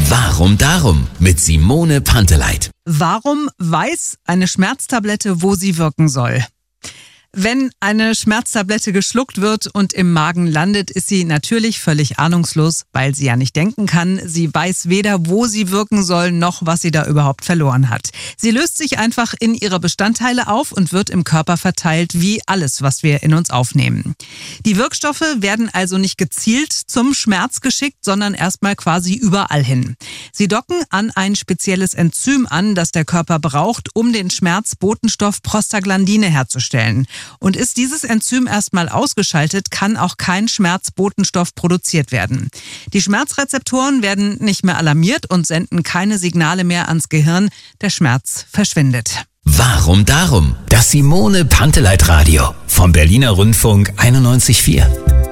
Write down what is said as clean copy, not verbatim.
Warum darum? Mit Simone Panteleit. Warum weiß eine Schmerztablette, wo sie wirken soll? Wenn eine Schmerztablette geschluckt wird und im Magen landet, ist sie natürlich völlig ahnungslos, weil sie ja nicht denken kann. Sie weiß weder, wo sie wirken soll, noch was sie da überhaupt verloren hat. Sie löst sich einfach in ihre Bestandteile auf und wird im Körper verteilt, wie alles, was wir in uns aufnehmen. Die Wirkstoffe werden also nicht gezielt zum Schmerz geschickt, sondern erstmal quasi überall hin. Sie docken an ein spezielles Enzym an, das der Körper braucht, um den Schmerzbotenstoff Prostaglandine herzustellen. Und ist dieses Enzym erstmal ausgeschaltet, kann auch kein Schmerzbotenstoff produziert werden. Die Schmerzrezeptoren werden nicht mehr alarmiert und senden keine Signale mehr ans Gehirn. Der Schmerz verschwindet. Warum darum? Das Simone Panteleit Radio vom Berliner Rundfunk 91,4.